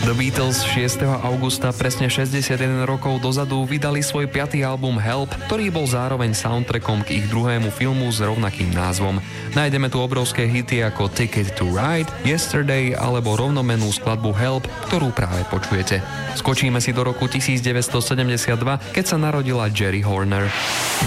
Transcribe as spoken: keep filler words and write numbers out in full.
The Beatles šiesteho augusta presne šesťdesiatjeden rokov dozadu vydali svoj piaty album Help, ktorý bol zároveň soundtrackom k ich druhému filmu s rovnakým názvom. Nájdeme tu obrovské hity ako Ticket to Ride, Yesterday alebo rovnomennú skladbu Help, ktorú práve počujete. Skočíme si do roku devätnásťsedemdesiatdva, keď sa narodila Jerry Horner.